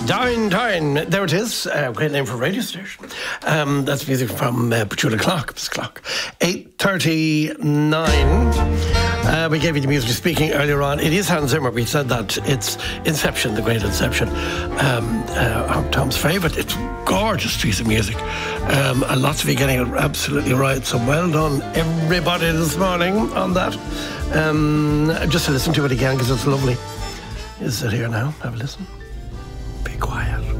Down. There it is. Great name for a radio station. That's music from Petula Clock. 8:39. We gave you the music speaking earlier on. It is Hans Zimmer. We said that it's Inception, the great Inception. Tom's favourite. It's a gorgeous piece of music. And lots of you getting it absolutely right. So well done, everybody, this morning on that. Just to listen to it again because it's lovely. Is it here now? Have a listen. Be quiet.